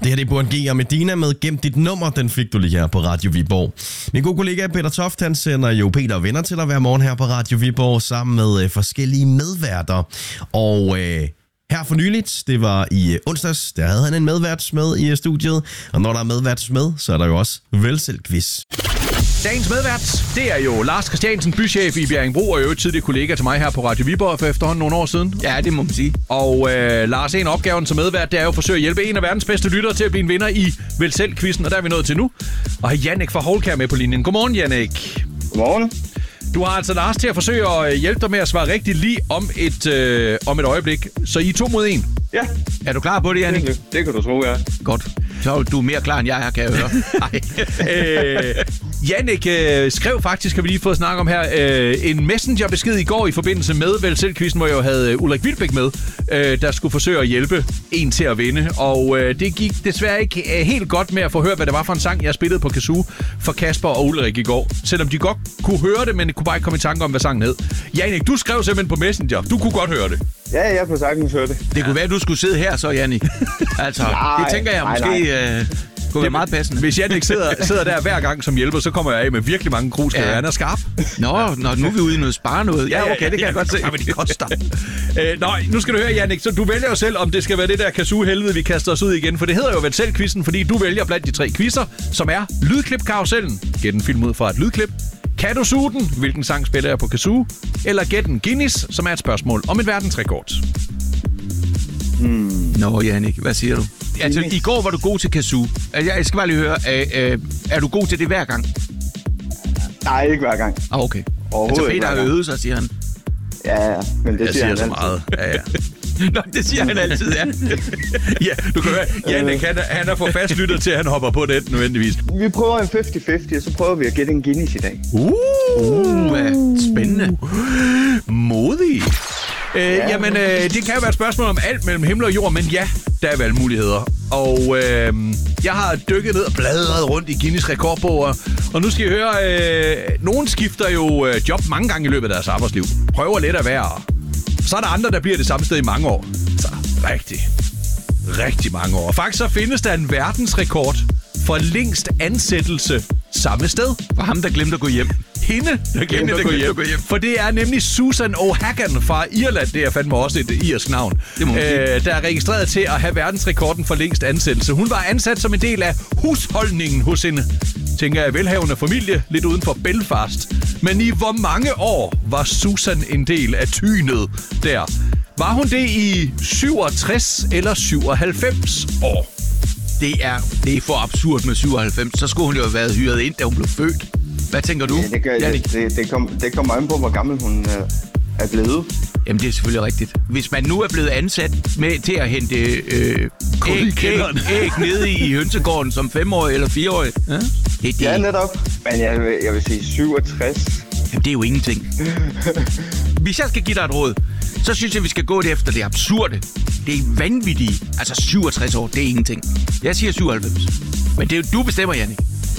Det her det er Burhan G og Medina med Gem dit nummer. Den fik du lige her på Radio Viborg. Min gode kollega Peter Toft, han sender jo Peter og venner til at være morgen her på Radio Viborg sammen med forskellige medværter. Og her for nyligt, det var i onsdags, der havde han en medvært med i studiet. Og når der er medvært med, så er der jo også Velselquiz. Dagens medvært, det er jo Lars Christiansen, bychef i Bjerringbro, og jo tidligere kollega til mig her på Radio Viborg for efterhånden nogle år siden. Ja, det må man sige. Og Lars, en af opgaven som medvært, det er jo at forsøge at hjælpe en af verdens bedste lyttere til at blive en vinder i Velselquizzen, og der er vi nået til nu. Og har Jannik fra Holkær med på linjen. Godmorgen, Jannik. Godmorgen. Du har altså Lars til at forsøge at hjælpe dig med at svare rigtigt lige om et øjeblik. Så I er 2 mod 1. Ja. Er du klar på det, Jannik? Det kan du tro, ja. Godt. Så er du mere klar, end jeg her, kan jeg høre. Jannik skrev faktisk, har vi lige fået snak om her, en messengerbesked i går i forbindelse med Velselquizzen, hvor jeg jo havde Ulrik Wilbæk med, der skulle forsøge at hjælpe en til at vinde. Og det gik desværre ikke helt godt med at få hørt, hvad det var for en sang, jeg spillede på kazoo for Kasper og Ulrik i går. Selvom de godt kunne høre det, men kunne bare ikke komme i tanke om, hvad sangen hed. Jannik, du skrev simpelthen på Messenger. Du kunne godt høre det. Ja, jeg kunne sagtens høre det. Det kunne være, at du skulle sidde her så, Jannik. Altså, det tænker jeg måske kunne være meget passende. Hvis Jannik sidder der hver gang som hjælper, så kommer jeg af med virkelig mange krusskader. Ja. Han er skarp. Nå, nu er vi ude i noget spare noget. Ja, okay, det kan jeg godt se. Men det koster. Nu skal du høre, Jannik, så du vælger jo selv, om det skal være det der kazoo-helvede, vi kaster os ud igen. For det hedder jo Velselquizzen, fordi du vælger blandt de 3 quizzer, som er Lydklip-karusellen. Gæt en film ud fra et lydklip. Kan du suge den? Hvilken sang spiller jeg på kazoo? Eller gæt en Guinness, som er et spørgsmål om en verdensrekord. Nå, Jannik, hvad siger du? Altså, i går var du god til kazoo. Jeg skal bare lige høre, er du god til det hver gang? Nej, ikke hver gang. Okay. Altså, Peter har øvet sig, siger han. Ja, men det siger han så altid. meget. Ja. Nå, det siger han altid, ja. Ja, du kan høre, Jannik, han er for fast lytter til, at han hopper på det nødvendigvis. Vi prøver en 50-50, og så prøver vi at gætte en Guinness i dag. Spændende. Modig. Jamen, det kan jo være et spørgsmål om alt mellem himmel og jord, men ja, der er valgmuligheder. Og jeg har dykket ned og bladret rundt i Guinness rekordbog, og nu skal I høre, nogen skifter jo job mange gange i løbet af deres arbejdsliv. Prøver lidt at være. Så er der andre, der bliver det samme sted i mange år. Så rigtig mange år. Faktisk så findes der en verdensrekord for længst ansættelse samme sted. For ham, der glemte at gå hjem. Hende, der glemte at gå hjem. For det er nemlig Susan O'Hagan fra Irland. Det er fandme også et irsk navn. Der er registreret til at have verdensrekorden for længst ansættelse. Hun var ansat som en del af husholdningen hos en, tænker jeg, velhavende familie lidt uden for Belfast. Men i hvor mange år var Susan en del af tynet der? Var hun det i 67 eller 97 år? Det er for absurd med 97. Så skulle hun jo have været hyret ind, da hun blev født. Hvad tænker du? Ja, det kommer an på, hvor gammel hun er blevet. Jamen, det er selvfølgelig rigtigt. Hvis man nu er blevet ansat med til at hente æg nede i hønsegården som 5-årig eller 4-årig. Ja? Det. Ja, netop. Men jeg vil sige 67. Jamen, det er jo ingenting. Hvis jeg skal give dig et råd, så synes jeg, vi skal gå det efter det absurde. Det er vanvittigt. Altså 67 år, det er ingenting. Jeg siger 97. Men det er jo, du bestemmer, Jannik.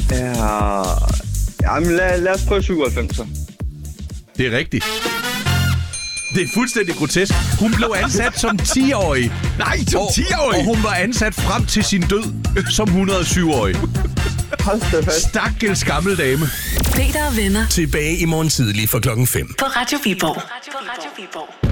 Jamen, lad os prøve 97 så. Det er rigtigt. Det er fuldstændig grotesk. Hun blev ansat som 10-årig. Nej, som 10-årig? Og hun var ansat frem til sin død som 107-årig. Hold da fast. Stakkels gammel dame. Peter og venner. Tilbage i morgen tidlig fra 5:00. På Radio Viborg.